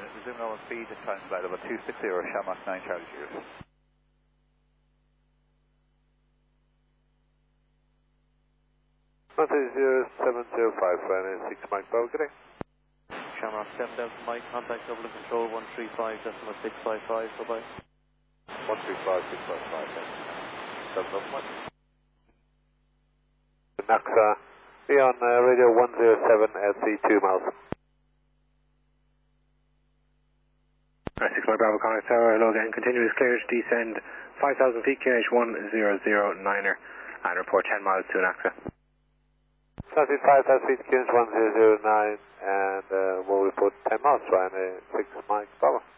resume normal speed, time flight over 260, Shamrock 9 Charlie Julius. Monte 0705, 6 Mike Bravo, good day. Shamrock 7 Delta Mike, contact double and control 135.655, bye-bye. 135.655, 7 Delta Mike. NAXA, be on radio 107 LC 2 miles. 6 Mike Bravo, contact tower, hello again, continuous clear to descend 5,000 feet, KH 1009er, and report 10 miles to NAXA. 5,000 feet, QNH 1009, and we'll report 10 miles, Ryan, 6 Mike Bravo.